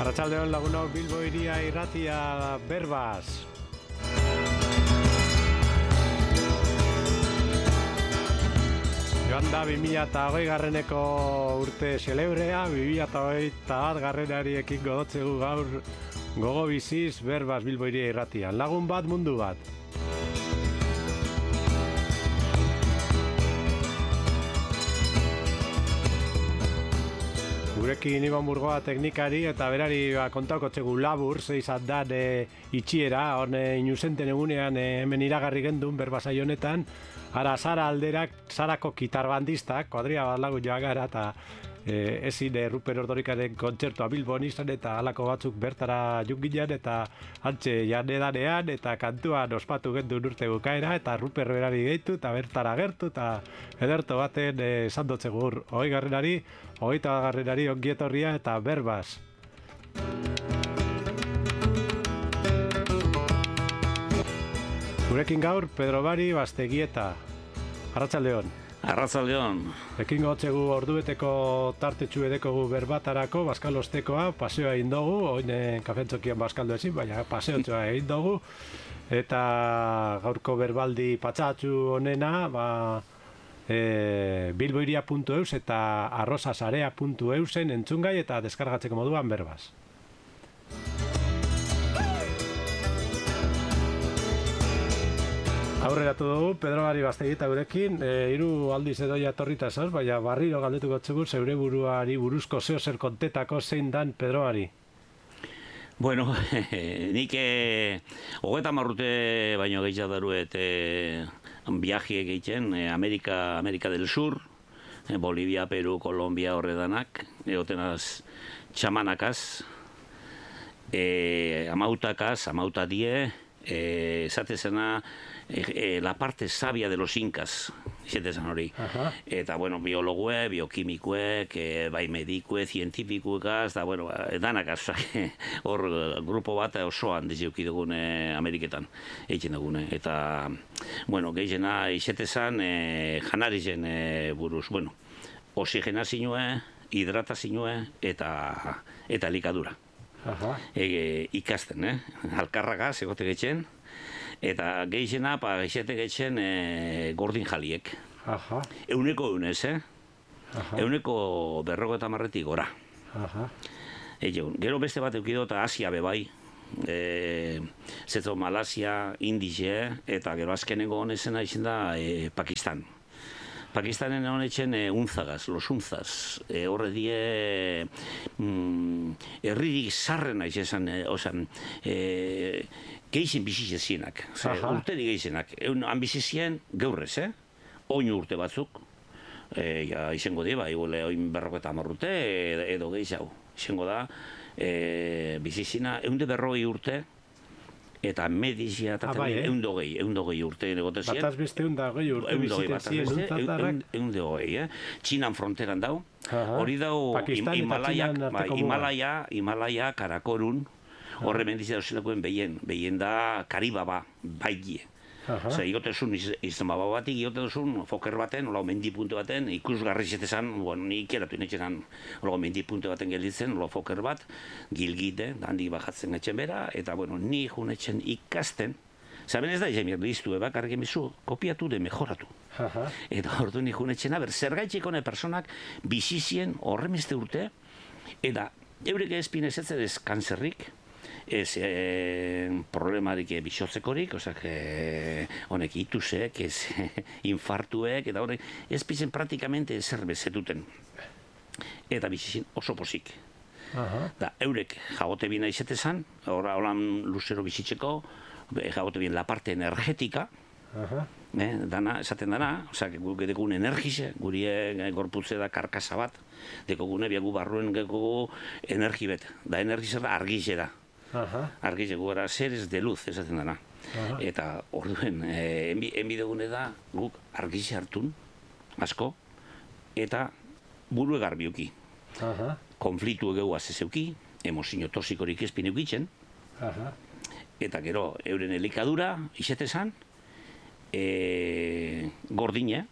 Arratsaldeon lagunok, Bilbo Hiria Irratia Berbas. Joan da 2020 urte xelebrea, 2021 garrenari ekingo dotzegu gaur gogo biziz Berbas Bilbo Hiria Irratia. Lagun bat, mundu bat. Gurekin Iban Burgoa teknikari eta berari kontauko txegu labur, zeizat dan itxiera, hone inusenten egunean hemen iragarri gendun Berbasai honetan, ara Sara alderak, Sarako kitarbandistak, kuadria bat lagu joa gara, eta ezin Ruper Ordorikaren kontzertua Bilbon izan, eta halako batzuk bertara jungilean, eta antxe janedanean, eta kantuan ospatu gendun urte bukaera, eta Ruper berari gehitu, eta bertara gertu, eta ederto baten esan dotzegur, 20garrenari ongietorria eta Berbas. Gurekin gaur, Pedro Bari Bastegieta. Arratsaldeon. Arratsaldeon. Ekin gotzegu ordubeteko tartetxu edekogu berbatarako, baskalostekoa, paseoa egin dugu, oin kafentzokian baskaldo ezin, baina paseotxoa egin dugu. Eta gaurko berbaldi patsatxu honena, bilboiria.eus eta arrosasarea.eusen entzungai eta deskargatzeko moduan Berbas. Aurreratu dugu, Pedro Bari Bastegieta gurekin, hiru aldiz edoia torrita esos, baina barriro galdetuko txegur, zeure buruari buruzko zeo zer kontetako zein dan Pedro Bari. Bueno, nik 30 urte baino gehiago daruet viaje egiten, Amerika del Sur, Bolivia, Peru, Kolombia horredanak, egotenaz txamanakaz, amautakaz, amautadie, esatezena la parte sabia de los incas, esatezan hori. Eta, bueno, biologue, biokimikuek, bai medikue, zientifikuekaz, da, bueno, danakaz, hor grupo bat osoan dizeuki dugune Ameriketan, egiten dugune. Eta, bueno, gehiena esatezan janarizen buruz, bueno, oxigenazioa, hidratazioa eta elikadura. Ikasten, alkarragaz egote getxen, eta gehiena, geixete getxen gordin jaliek. Euneko eunez, euneko 50 gora. Gero beste bat eukido eta Asia bebai, zetzo Malasia, Indize, eta gero azkenengo honezena izan da Pakistan. Pakistanen honetzen unzagaz, los unzaz, horre die herririk zarrena izan, geixen bizizienak, urteri geixenak, han bizizien geurrez, oin urte batzuk, izango di, oin 50 urte, edo gehiago, izango da, bizizina, 140 urte, eta medizia eta eundogei urte negotezien. Bataz beste eundogei urte bizitezien untzaldarrak. Eundogei, Txinan fronteran dau. Hori dau Himalaya, Karakorun, horre mendizia dozelakoen behien da Karibaba, baigie. Zer, igotezun izan baba batik, igotezun foker baten, hola mendipunte baten, ikusgarri zetezan, nik eratu inetxenan, hola mendipunte baten gelditzen, hola foker bat, gilgite, handik bajatzen etxen bera, eta, bueno, ni junetxen ikasten, zaben ez da izan mirdu bakarrik emizu, kopiatu de mejoratu. Eta ordu ni junetxena, zergaitxeko ne personak bizizien horremizte urte, eta eurek ezpin ezetzedez kanzerrik, ez problemarik bisotzekorik, honek itusek, ez infartuek, eta horrek ez pizen praktikamente zer bezetuten. Eta bizizin oso pozik. Da, eurek jagote bina izetezan, holan luzero bizitzeko, jagote bien la parte energetika, dana, esaten dana, guk edekun energize, guri gorputze da karkasa bat, dekogune biagu barruen gekogu energibet, da energize da argize da. Argize gara seres de luz, esaten dana. Eta orduen, enbidegune da guk argize hartun, asko, eta buru egarbiuki. Konfliktu egeu azezeuki, emozio toxikorik ezpin eukitzen, eta gero euren elikadura, izetezan, gordine,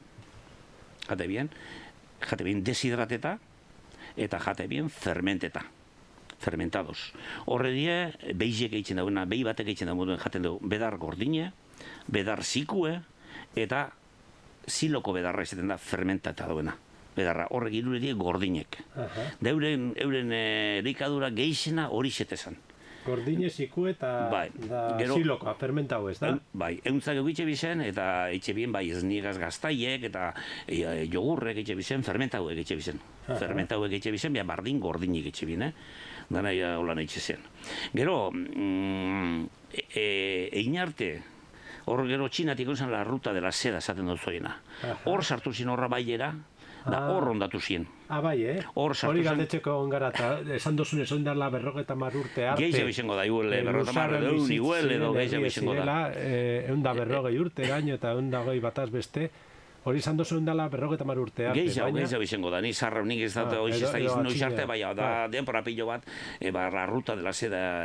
jate bien deshidrateta, eta jate bien fermenteta. fermentados. Horre die, beizek egiten dagoena, behi batek egiten dagoen jaten dugu, bedar gordine, bedar zikue, eta ziloko bedarra izaten da fermentata dagoena. Bedarra, horrek irure die gordinek. Da euren elikadura geixena hori zetezan. Gordine, ziku eta zilokoa, fermentau ez da? Bai, euntzak egitxe bizen, eta etxe bien, bai, esnigaz gaztaiek, eta jogurrek etxe bizen, fermentau egitxe bizen. Fermentau egitxe bizen, bardin gordinik etxe bien, dana holan etxe zen. Gero, egin arte, hor gero txinatik onzan la ruta de la seda esaten dut zoiena. Hor sartu zin horra baiera, da hor ondatu zien. Bai, hori galdetxeko ongara, eta esan dozun ez oindala 50 urte arte. Geixe bizengo da, iguel, 50 iguel, edo geixe bizengo da. 150 urte gaino eta 120 bataz beste, hori izan dozu endala 50 urte arte. Geixa bizengo da, ni zarra unik ez da, hoiz ez da izan noiz arte, bai, da denpora pillo bat, la ruta de la seda,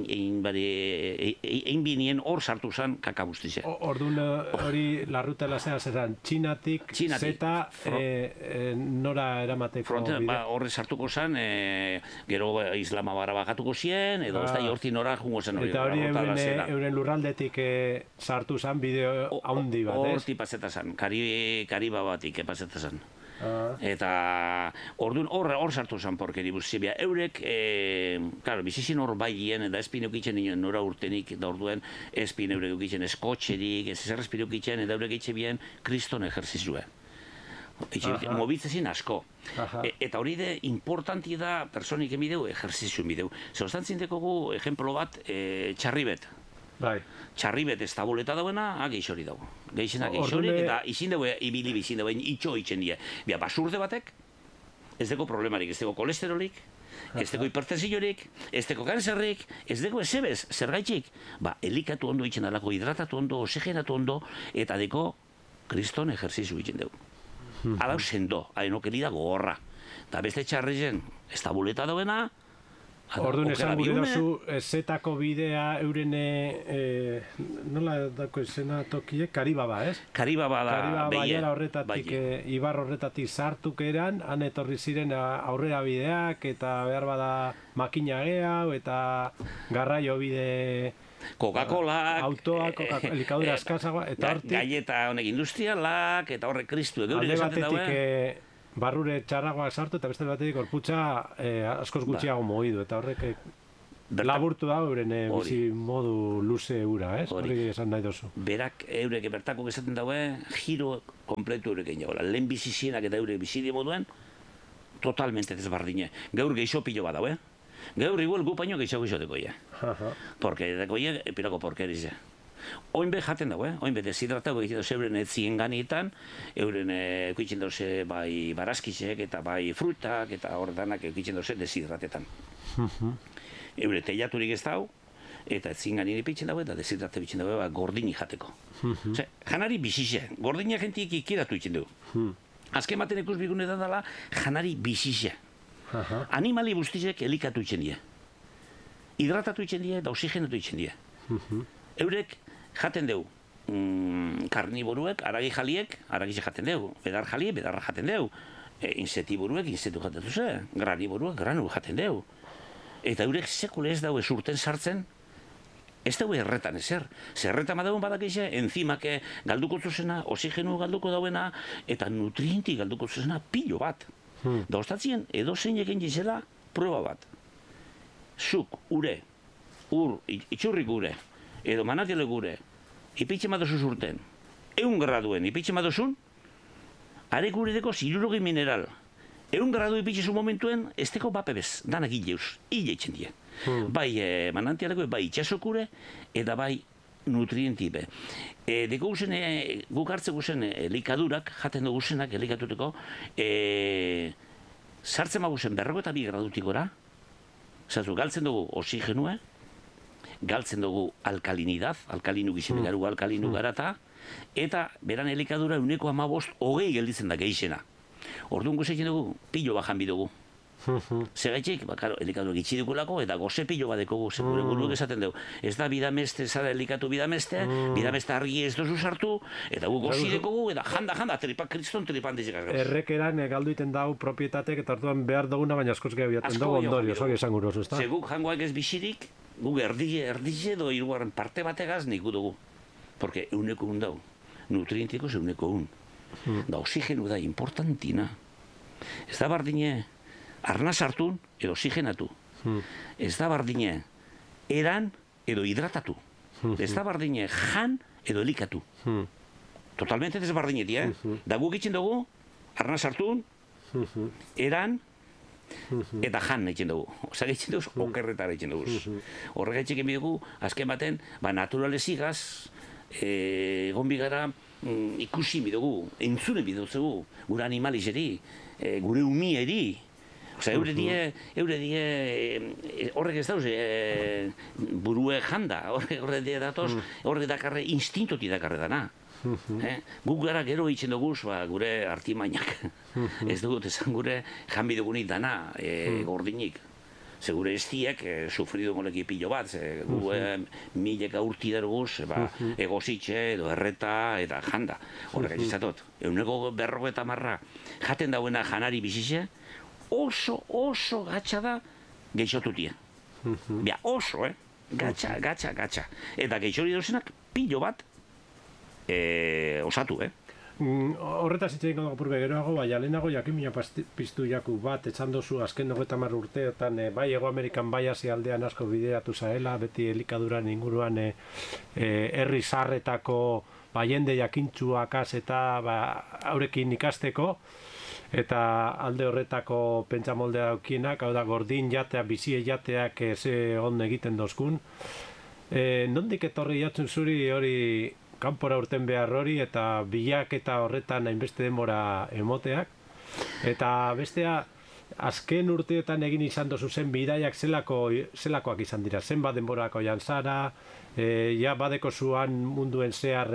egin binien hor sartu zen kakabustize. Orduan hori la ruta de la seda zeran, txinatik, zeta, nora eramateko bide? Horre sartuko zen, gero Islamabara bajatuko zien, edo ez da horti nora jungo zen hori. Eta hori euren lurraldetik sartu zen bideo haundi bat, ez? Horti paseta zen, Kariba batik epazeta zen. Eta orduan hor sartu zen porkeri buzibia. Eurek, claro, bizizin hor baien, eta espin eukitzen nora urtenik, da orduen espin eurek eukitzen eskotxerik, ez zer espin eukitzen, eta eurek eitxe bien kriston ejerzizue. Mobitzezin asko. Eta hori de importanti da personik emideu, ejerzizuen bideu. Zerostan zintekogu, ejemplo bat, txarribet. Txarribet ez tabuleta dauena, geixori dago. Geixena geixorik, eta izin dago ibili bizin dago, itxo itzen die. Basurde batek, ez deko problemarik, ez deko kolesterolik, ez deko hipertensiorik, ez deko kanzerrik, ez deko ezebez, zergaitxik. Elikatu ondo itzen alako, hidratatu ondo, oxigenatu ondo, eta deko kriston ejerzizu itzen dugu. Adau sendo, hainokeri da gogorra. Eta beste txarrizen, ez tabuleta dauena, orduan esan gure dozu, zetako bidea euren, nola dako esena tokiek, Karibaba, ez? Karibaba da, baiera horretatik, ibar horretatik sartuk eran, han etorri ziren aurrera bideak, eta behar bada makina gehiago, eta garraio bide... Coca-Colak, autoak, elikadura askazagoa, eta hortik... Galleta honek industrialak, eta horrek kristu egeure esaten daue... Barrure txarragoak sartu eta beste batetik gorputza askoz gutxiago mogidu, eta horrek laburtu da euren bizi modu luze ura, ez? Hori esan nahi dozu. Berak eurek bertako esaten daue, giro kompletu eurek egin jagoela. Lehen bizizienak eta eurek bizide moduen, totalmente desbardine. Gaur geixo pilo bat daue. Gaur igual gupaino geixo deko ia. Porque deko ia, pilako porkerize. Oinbe jaten dago, oinbe deshidratako egiten doze euren etzien ganietan, euren eukitzen doze bai barazkizek eta bai frutak eta horretanak eukitzen doze deshidratetan. Eure teiaturik ez dau, eta etzien ganien ipitzen dago eta deshidrate bitzen dago gordini jateko. Janari bizize, gordinak jentik ikiratu itzen dugu. Azken baten ikus bigunetan dela, janari bizize. Animali guztizek elikatu itzen die. Hidratatu itzen die eta oxigenatu itzen die. Eurek jaten dugu, karniboruek, aragi jaliek, aragize jaten dugu, bedar jaliek, bedarra jaten dugu, insetiburuek, insetu jaten duze, graniboruek, granu jaten dugu. Eta eurek sekule ez dago urten sartzen, ez dago erretan ezer. Zerretan badagoen badakize, enzimak galduko zuzena, oxigenu galduko dauena, eta nutrienti galduko zuzena pilo bat. Da ostatzien, edo zein egin gizela, proba bat. Zuk, ure, itxurrik ure, edo manatiele gure, ipitxe madozuz urten, 100 graduen ipitxe madozun, are gure deko 60 mineral. 100 gradu ipitxe zu momentuen, ez deko bapebez, danak hileuz, hile itxen die. Bai manantialeko, bai itxasokure, eta bai nutrientipe. Deko guzen, guk hartze guzen elikadurak, jaten dugu guzenak elikatuteko, sartzen maguzen 52 gradutik gora, zatu, galtzen dugu oxigenua, galtzen dugu alkalinidad, alkalinu gizien garu alkalinu garata, eta beran elikadura 115 gelditzen da geixena. Orduan guzekin dugu, pilo bajan bidugu. Segaitxik, elikatu gitsi dukulako, eta goze pilo bat dekogu, gure buruek esaten dugu. Ez da bidameste, zara elikatu bidameste argi ez dozu sartu, eta gu gozi dekogu, eta janda, kriston tripan dizikaz. Errekeran galduiten dau propietatek, eta hartuan behar duguna, baina askoz gehiagoaten dugu ondorio, zogi esan gurozu, ez da? Zeguk jangoak ez bizirik, guk erdize edo hirugarren parte bategaz nik dugu. Porque euneko un dau, nutrientikos euneko un. Da oxigenu da importantina. Ez da bardine arnaz hartun edo oxigenatu. Ez da bardine eran edo hidratatu. Ez da bardine jan edo elikatu. Totalmente desbardinetia, Da guk itzen dugu, arnaz hartun, eran eta jan egiten dugu. Osa egiten dugu, okerretara egiten dugu. Horrega egiten dugu, azken baten, naturalezigaz, egon bigara ikusi bidugu, entzune bidugu, gure animalizeri, gure umieri. Osa, eure die, horrek ez dauz, burue janda, horrek die datoz, horrek dakarre, instintotik dakarre dana. Guk gara gero itzen dugu, gure artimainak. Ez dugu, esan gure janbi dugunik dana, gordinik. Segure estiek sufridu goleki pilo bat, gu mileka urti daruguz, egozitxe edo erreta eta janda. Horrek izatot, euneko 50 jaten dauena janari bizize, oso gatsa da geixotutia. Bia, oso, gatsa. Eta geixori dauzenak pilo bat osatu, Horretaz itxein godo apurbe geroago, baina lehenago jakimina piztu jaku bat, etxan dozu azken 90 urteotan, bai Ego Amerikan bai Asia aldean asko bideratu zaela, beti elikaduran inguruan herri zarretako jende jakintxuak eta haurekin ikasteko, eta alde horretako pentsamoldea daukienak, hau da gordin jatea, bizie jateak ze on egiten dozkun. Nondik etorri jatzen zuri hori kanpora urten behar hori eta bilaketa horretan hainbeste denbora emoteak. Eta bestea, azken urteetan egin izan dozu zen bidaiak zelakoak izan dira. Zenbat denborako jan zara, ja badeko zuan munduen zehar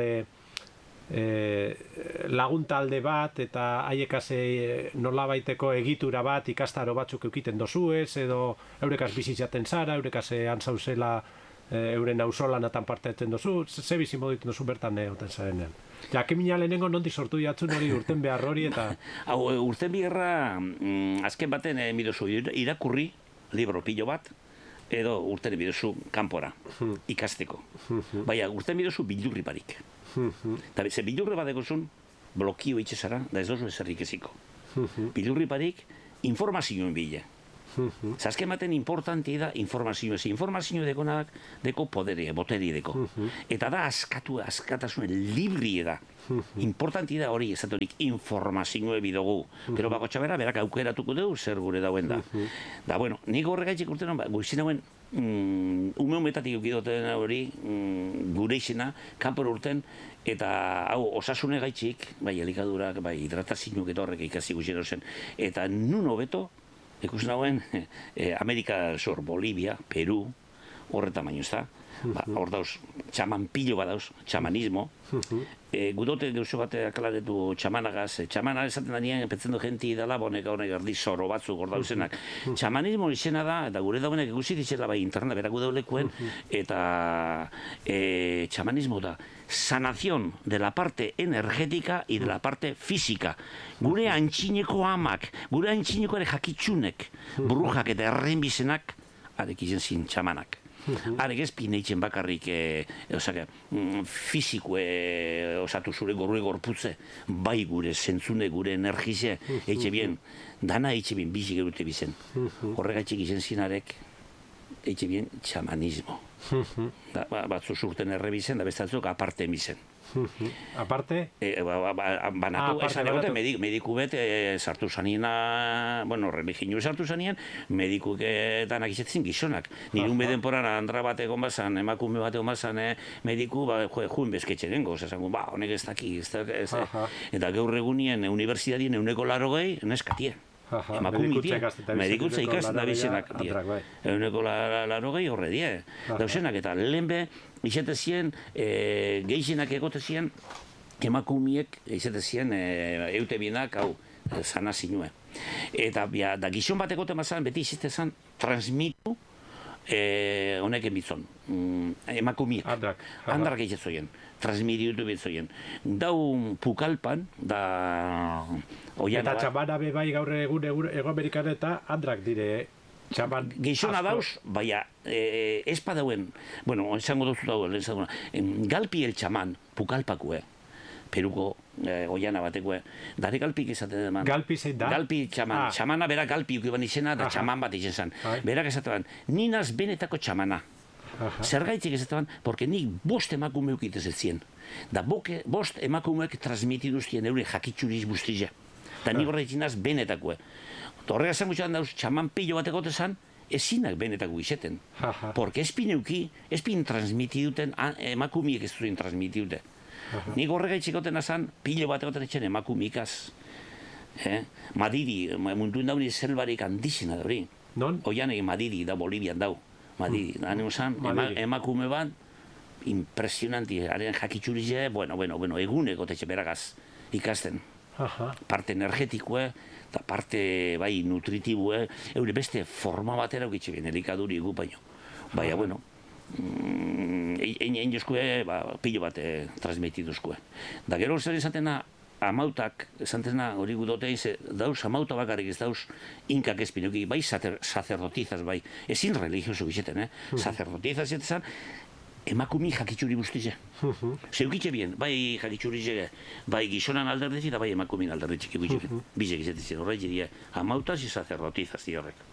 laguntalde bat eta haiekaz nolabaiteko egitura bat ikastaro batzuk eukiten dozuez, edo eurekaz bizitzaten zara, eurekaz antzauzela euren auzolanatan parte hartzen dozu, ze bizi modu egiten dozu bertan egoten zarenean. Jakimina lehenengo nondik sortu jatzun hori urten behar hori eta... Urten biherra, azken baten midozu irakurri, libro pilo bat, edo urten midozu kanpora, ikasteko. Baina, urten midozu bildurri barik. Eta ze bildurri bat egozun, blokio itxezara, da ez dozu ezerrik eziko. Bildurri barik, informazioen bile. Azken baten importanti da informazio ez. Informazio dekonak deko boteri deko. Eta da askatasunen librie da. Importanti da hori ezatorik informazioe bidogu. Gero bako txabera, berak aukeratuko dugu zer gure dauen da. Da, bueno, nik horregaitxik urten guizien hauen umeon betatik eukidoten hori gure izena, kanpor urten, eta hau osasune gaitxik, bai elikadurak, bai hidratazinuk eta horrek ikasi guzien zen, eta nun hobeto, ikusten hauen, Amerika zor, Bolivia, Peru, horretan baino ez da. Hor dauz, txaman pilo bat dauz, txamanismo. Gudote gauzo bat akalaretu txamanagaz. Txamana esaten da nien, pentzen du jenti dela, honek erdi zoro batzuk hor dauzenak. Txamanismo izena da, eta gure dauenek ikusi ditzela bai internet berak gudaulekuen, eta txamanismo da sanación de la parte energética y de la parte física. Gure antxineko amak, gure antxineko ere jakitsunek, brujak eta errenbizenak, arek izen zin txamanak. Arek ez pineitzen bakarrik fiziko osatu zure gorue gorputze, bai gure zentzune, gure energize, eitxe bien, dana eitxe bien bizi gerute bizen. Horregaitxik izen zinarek, eitxe bien txamanismo. Batzu zurten errebizen, da bestatzuk aparte bizen. Aparte? Banatu, esan egote, mediku bet sartu zaniena, bueno, religinu sartu zanien, medikuk danak izatzen gizonak. Nirun bedenporan andra bat egon bazan, emakume bat egon bazan, mediku, juen bezketxe dengo, esango, honek ez daki, eta gaur egunien unibertsitatien euneko 80 neskatie. Medikutza ikasten da bizenak, euneko 80 horre die. Dauzenak, eta lehenbe, izate zien, gehienak egote zien, emakumiek, izate zien, eute bienak, hau, sana zinue. Eta da gizon bateko temazan, beti izitezan, transmitu honeken bizon, emakumiek. Andrak egitzoien, transmitiutu bitzoien. Dau pukalpan, da... Eta txamana bai gaur egun Ego Amerikan eta andrak dire, txaman... Gizona dauz, baina ez padauen, bueno, esango duzu dauen, galpi el txaman, pukalpakue, Peruko oiana batekue, dare galpik esaten eman. Galpi zein da? Galpi txaman, txamana berak galpi ukiban izena, da txaman bat izen zan. Berak esaten, ninaz benetako txamana. Zergaitzik esaten, porque nik bost emakume ukitez ez zien. Da bost emakumeek transmitiduztien eure jakitxuriz bustizia. Da nik horretzinaz benetakoe. Horrega zen gutxan dauz, txaman pilo bateko tezan, ezinak benetako izeten. Porque espin euki, espin transmitiduten, emakumiek ez zuen transmitidute. Nik horregaitxikoten azan, pilo bat egoten etxen emakumikaz. Madiri, munduen dauni zelbarik handizena da hori. Non? Oian egin Madiri, da Bolivian dau. Madiri, hane usan, emakume bat, impresionanti, haren jakitxurize, bueno, eguneko tetxe beragaz ikasten. Parte energetikoe, eta parte bai nutritibue, eure beste forma batera ukitxe bien, elikaduri egu baino. Baina, bueno, egin jozkue, pilo bat transmitiduzkue. Da gero zer izatena, amautak, esantena hori gudote, dauz amauta bakarrik ez dauz inkak espinuki, bai sacerdotizaz, bai, ezin religioso bizeten, sacerdotizaz etesan, emakumi jakitxuri bustize. Zeukitxe bien, bai jakitxuri bai gizonan alderdezi eta bai emakumin alderdetxik egitxe. Bizek izetezen horreik diria, amautaz y sacerdotizaz diorrek.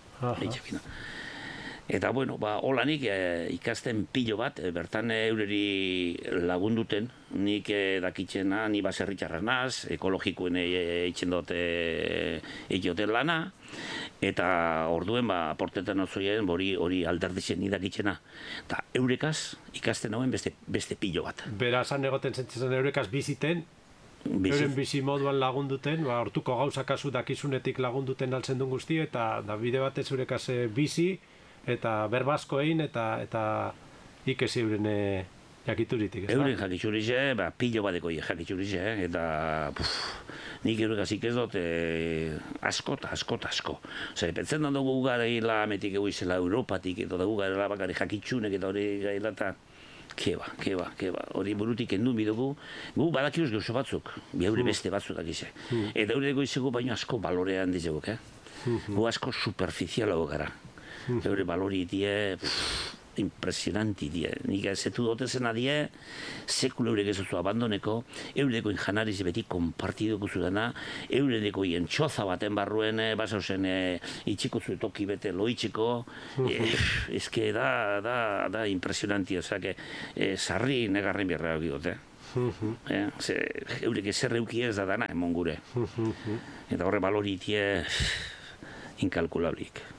Eta, bueno, holanik ikasten pilo bat, bertan eureri lagunduten, nik dakitzena, ni baserritxarraz naz, ekologikoen eitzen dut egioten lana, eta orduen, aportetan otzoien, hori alderditzen ni dakitzena. Eta eurekaz ikasten hauen beste pilo bat. Bera, zan egoten zentzen eurekaz biziten, euren bizi moduan lagunduten, hortuko gauzak azu dakizunetik lagunduten altzen duen guzti, eta bide batez eurekaz bizi, eta berbasko egin, eta ikesi euren jakituritik, ez da? Euren jakiturize, pilo badeko jakiturize, eta nik eurekaz ikezot asko. Zer, pentzen dugu gara hila ametik egu izela Europatik, eta dugu gara bakari jakitsunek, eta hori gaila, eta keba, hori burutik endun bidugu, gu badakiuz gauzo batzuk, eure beste batzuk dakize. Eta eure goizegu baino asko balorean dizeguk, gu asko superficialago gara. Eure balori die, impresionanti die. Nik zetu dotezena die, sekula eurek ez duzu abandoneko, eureko injanariz beti konpartiduko zudana, eureko txoza baten barruen, basauzen itxiko zu toki bete loitzeko, ezke da impresionanti, ozak, sarri negarren birra egidote. Eurek ezer euki ez da dana, emon gure. Eta horre balori die, inkalkulablik.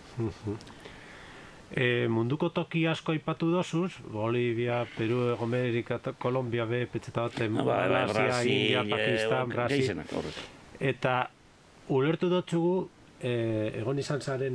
Munduko toki asko aipatu dozuz, Bolivia, Peru, Ego Amerika, Kolombia, petzeta baten, Malasia, India, Pakistan, Brasil. Eta ulertu dutzugu, egon izan zaren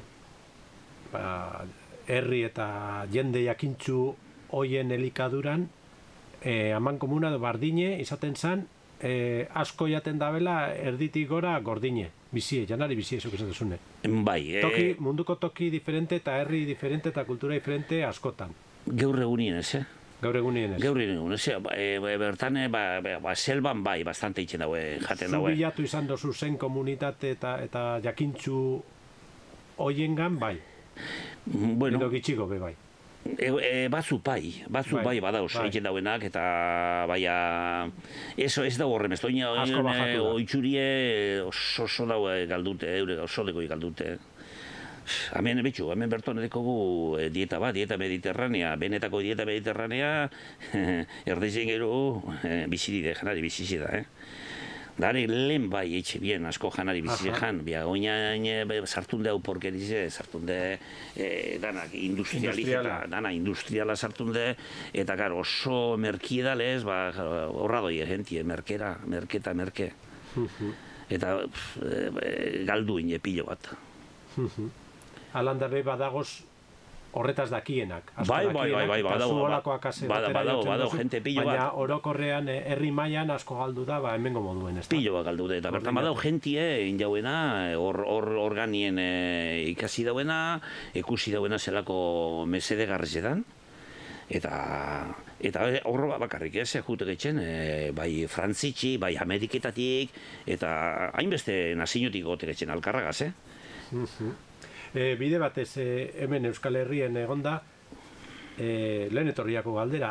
herri eta jende jakintzu hoien elikaduran, aman komuna bardine izaten zan, asko jaten dabela erditik gora gordine. Bizie, janari bizie, zuk esan duzune. Bai. Munduko toki diferente eta herri diferente eta kultura diferente askotan. Gaur egunien ez, Gaur egunien ez. Gaur egunien ez, bertan, selban bai, bastante itxen daue, jaten daue. Zubilatu izan dozu zen komunitate eta jakintzu hoiengan bai. Bueno. Edo gitxiko be bai. Batzu bai badauz egiten dauenak, eta baina ez dago horrem, ez oitzurie oso daue galdute, oso deko galdute. Hemen berton edekogu dieta mediterranea, benetako dieta mediterranea, erdezen gero bizidide, janari bizizida, Dare lehen bai etxe bien asko janari bizilean, oinain sartunde hau porkerize, sartunde danak industriala sartunde, eta gara oso merkiedalez, horra doi gentie, merke. Eta galdu ine pilo bat. Alanda be badagoz horretaz dakienak. Bai, badao, jente pilo bat. Baina orokorrean herri mailan asko galdu da, hemengo moduen, ez da? Pilo bat galdu da, eta bertan badao jentie, injauena, organien ikasi dauena, ikusi dauena zelako mesede garrizetan, eta horro bakarrik ez, jute getxen, bai Frantzitxi, bai Ameriketatik, eta hainbeste nazinotik gote getxen alkarragaz, Bide batez hemen Euskal Herrien egonda, lehen etorriako galdera.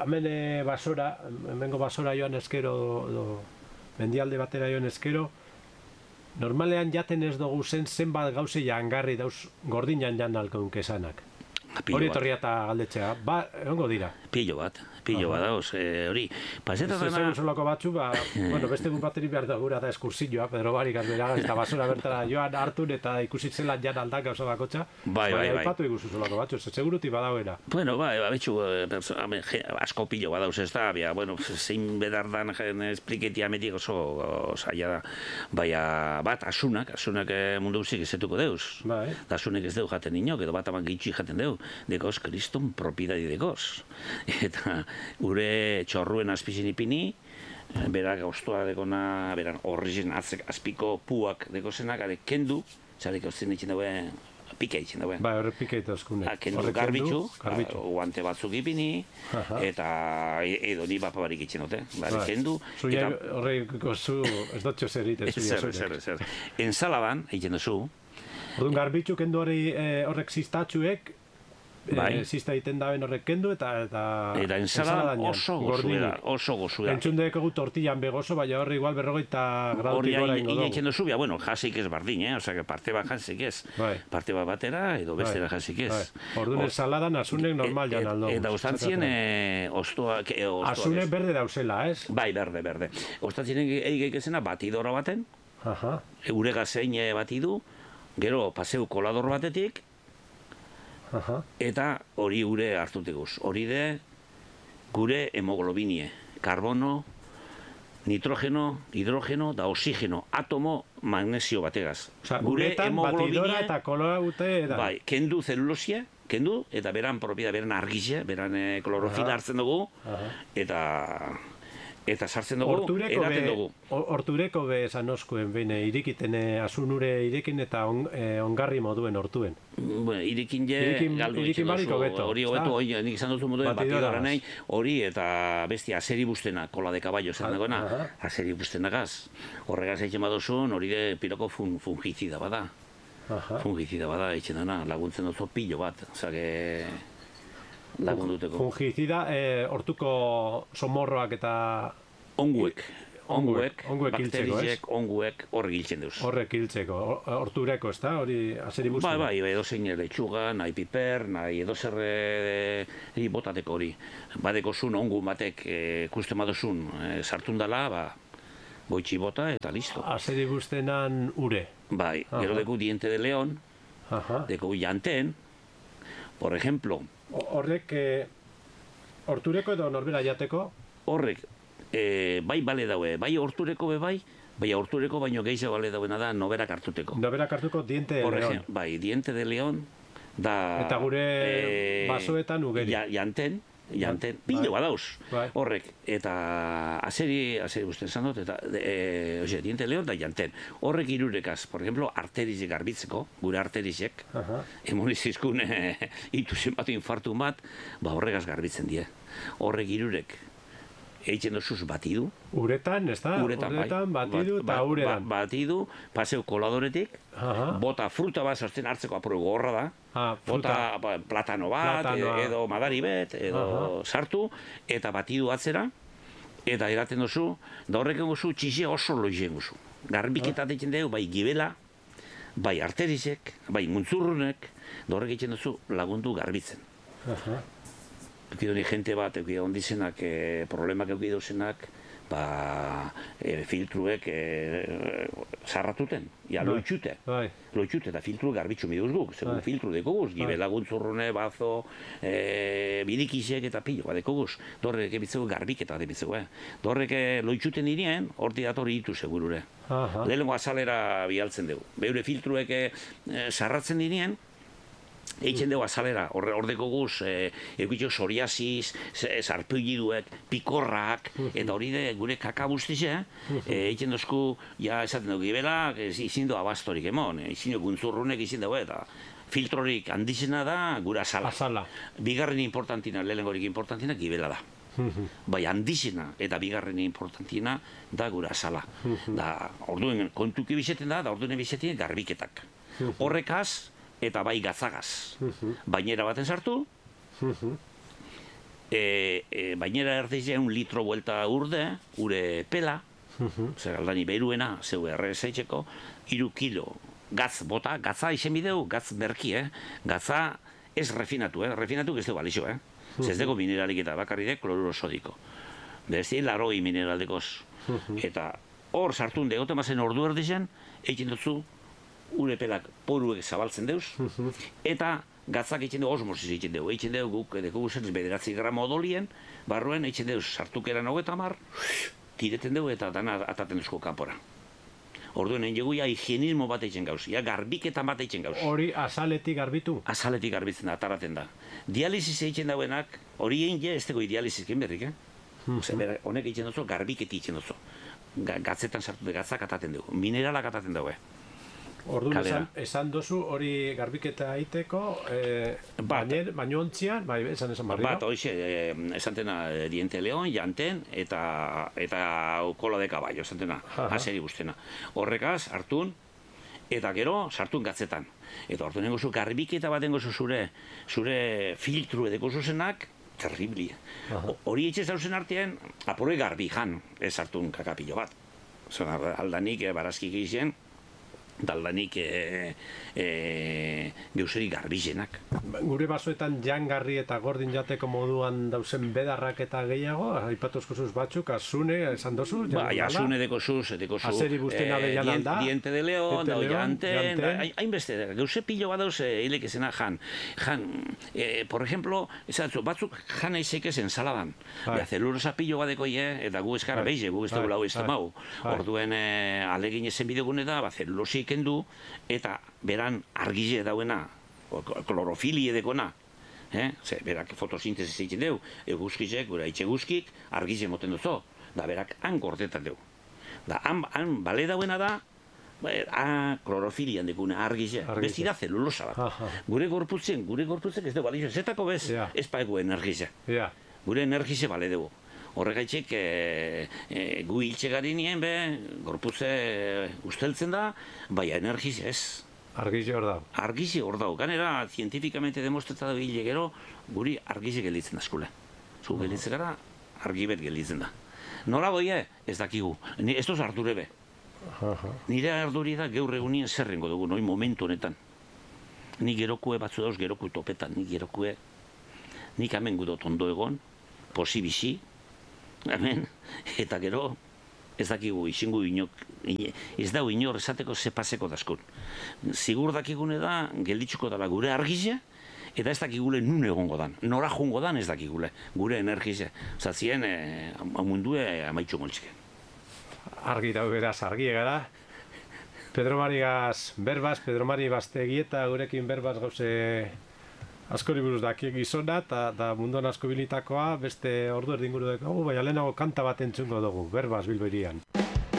Hemengo basora joan eskero, mendialde batera joan eskero, normalean jaten ez dugu zenbat gauze jangarri dauz gordinan jan alkaunk esanak. Hori etorria eta galdetzea, egongo dira. Pilo bat dauz, hori. Zezen solako batzu, beste gun bateri behar da gura da eskursioa, Pedro Barik Azberaga, eta basura bertara joan hartun eta ikusitzen jan aldak gauza bakotxa. Bai. Aipatu iguzu solako batzu, seguruti badauera. Bueno, betxu, asko pilo badauz ez da, zein bedardan espliketi ametik oso zaila da. Baina bat, asunak mundu guzik ezetuko deuz. Asunek ez deu jaten inok, edo bat aman gitxi jaten deu. Dekoz, kriston propidadi dekoz. Eta gure txorruen azpizin ipini, berak oztua dekona, beran horrizien azpiko puak dekozenak, kendu, zarek ozten ditzen daue, pika ditzen daue. Horrek pika itazkune. Kendu garbitzu, guante batzuk ipini, eta edo ni bapabarik itzen dute. Kendu. Zuia horrek gozu, ez dutxo zer iten zuia. Zer. Enzalaban, egiten duzu. Odun garbitzu kendu horrek ziztatxuek, zizta egiten daben horrek kendu eta ensaladan oso gozu da. Entzun dekogu tortillan begozo, baina horre igual 40 gradutik gora ingo dugu. Hori egiten duzu, jasik ez bardin, parte bat jasik ez. Parte bat batera edo bestera jasik ez. Orduan ensaladan asunek normal jan aldo. Eta ostantzien ostoak... Asunek berde dauzela, ez? Bai, berde. Ostantzien egeik ezena batidora baten, eurega zein batidu, gero paseu kolador batetik, eta hori gure hartuteguz. Hori de gure hemoglobinie, karbono, nitrogeno, hidrogeno da oxigeno, atomo magnesio bategaz. Gure batidora eta koloa gute da. Bai, kendu zelulosia, eta beran propiedad, beran argizia, beran klorofila hartzen dugu, eta sartzen dugu, eraten dugu. Hortureko be esan oskuen, irikiten asunure irikin eta ongarri moduen hortuen. Irikin galdu irikin bariko beto. Hori hobetu, nik izan duzu moduen batidora nahi, hori eta besti azeri bustena, kola de caballo zer dagoena, azeri bustenagaz. Horregaz egin badozun, hori de piroko fungizida bada. Fungizida bada, egin dana, laguntzen duzu pilo bat, zake... Fungizida, hortuko somorroak eta... Onguek, bakterizek, onguek, horrek hiltzen duz. Horrek hiltzeko, hortureko, ez da? Hori azeri buzten? Bai, edo zein leitxuga, nahi piper, nahi edo zerre botateko hori. Badeko zun, ongun batek ikusten badozun sartun dela, goitxi bota eta listo. Azeri buztenan ure? Bai, gero deku diente de leon, deku janten, por ejemplo... Horrek, hortureko edo norbera jateko? Horrek, bai bale daue, bai hortureko bai hortureko baino gehiago bale dauena da noberak hartuteko. Noberak hartuko diente de leon. Bai, diente de leon, da... Eta gure basoetan ugeri. Janten, pilo badauz, horrek, eta azeri guztien zan dut, eta diente leon da janten. Horrek irurekaz, por ejemplo, arterizek garbitzeko, gure arterizek, emonizizkun ituzen bat, infartu bat, horregaz garbitzen die. Horrek irurek, egiten dozuz batidu. Uretan, ez da? Uretan, batidu eta uretan. Batidu, paseu koladoretik, bota fruta bat sartzen hartzeko apuro gorra da, bota platano bat, edo madari bet, edo sartu, eta batidu atzera, eta eraten duzu, da horrek egozu txizia oso loizien guzu. Garbiketat egiten dugu, bai gibela, bai arterizek, bai muntzurrunek, da horrek egiten duzu lagundu garbitzen. Eukidoni jente bat, ondizenak, problemak eukidozenak, filtruek zarratuten, loitxute. Loitxute eta filtru garbitzu miduz guk, segun filtru dekoguz, gibe laguntzurrune, bazo, bidikizek eta pilo, dekoguz. Dorrek ebitzeko garbiketa debitzeko, Dorrek loitxuten dirien, horti datorri ditu segurure. Lehenengo azalera bialtzen dugu. Beure filtruek zarratzen dirien, Eitzen dugu azalera, hordeko guz, eukitxo psoriasis, sarpilliduek, pikorrak, eta hori de gure kakabuztize, eitzen dozku, ja esaten dugu gibela, izin du abastorik emon, izin du guntzurrunek izin dugu, eta filtrorik handizena da gura azala. Bigarren importantina, lehenengorik importantina, gibela da. Bai, handizena eta bigarren importantina da gura azala. Da, orduen kontuki bizeten da orduen bizeten garbiketak. Horrekaz, eta bai gatzagaz. Bainera baten sartu, bainera erdizea 1 litro buelta urde, ure pela, zer aldani beruena, zeu errezeitzeko, 3 kilo gatz bota, gatza izen bideu, gatz merki, gatza ez refinatu, refinatu ez dugu balixo, ez dugu mineralik eta bakarri de kloruro sodiko. Berezi, 80 mineraldekoz. Eta hor sartun degote mazen ordu erdizen, egin dutzu, ure pelak poruek zabaltzen deuz, eta gatzak egin dugu osmosis egin dugu. Egin dugu guk edeko guzen 9 gramo odolien, barruen egin dugu sartukeran 30, tireten dugu eta dana ataten duzko kanpora. Orduen egin dugu higienismo bat egin gauz, garbiketan bat egin gauz. Hori azaletik garbitu? Azaletik garbitzen da, ataraten da. Dialisis egin dauenak, hori egin ez dugu dialisizkin berrik, honek egin duzu, garbiketi egin duzu. Gatzetan sartu dugu, gatzak ataten dugu, mineralak ataten dugu. Orduan esan dozu hori garbiketa egiteko, baino ontzian, esan barri da? Bat, hoxe, esan tena diente leon, janten, eta kola de caballo, esan tena, haseri guztena. Horrekaz, hartun, eta gero, sartun gatzetan. Eta hartu nengo zu garbiketa bat nengo zu zure filtru edeko zuzenak, terribli. Hori etxe zauzen artean, apuroi garbi jan, ez hartun kakapillo bat. Aldanik, barazkik egiten, daldanik geuseri garbizenak. Gure basoetan jangarri eta gordin jateko moduan dauzen bedarrak eta gehiago, aipatuzko zuz batzuk, azune, esan dozu? Bai, azune deko zuz, azeri buzten abelan alda. Diente de león, dau janten, hainbeste, geuse pilo bat dauz hilek ezena jan. Por ejemplo, batzuk jan eizek ezen saladan. Zelulosa pilo bat deko eta gu eskara beize, gu ez dugu lau ez temau. Orduen alegin ezen bidegune da, zelulosik kendu, eta beran argize dauena, klorofilie dekona, berak fotosintezis egiten deu, eguzkizek, gura itxe guzkik, argize moten duzo, da berak han gordetan deu. Da han bale dauena da, klorofilian dekune argize, besti da zelulosa bat. Gure gorputzen ez dugu balizio, zetako bez, ez paegu energize. Gure energize bale dugu. Horregaitxik, gu hiltxe gari nien, gorputze usteltzen da, baina energiz ez. Argize hor dau. Argize hor dau. Ganera, zientifikamente demostreta da hile gero, guri argize gelditzen da eskule. Zu gelditzen gara, argibet gelditzen da. Nola goie, ez dakigu. Ez doz ardure be. Nire arduri da gaur egunien zerrengo dugu, noi momentu honetan. Ni gerokue batzu dauz, gerokue topetan, ni gerokue. Nik hemen gudot ondo egon, posibisi, hemen, eta gero, ez dakigu, izingu inok, ez dau inor esateko zepaseko daskun. Zigur dakigune da, gelditzuko dela gure argize, eta ez dakigule nun egongo dan. Nora jungo dan ez dakigule, gure energize. Zatzien, mundue amaitxu moltzike. Argi dau beraz, argi egara. Pedro Marigaz berbaz, Pedro Mari Bastegieta gurekin berbaz gauze askori buruz dakiek gizona, eta munduan asko bilitakoa, beste ordu erdinguru dugu, baina lehenago kanta bat entzungo dugu, berbaz Bilbo hirian.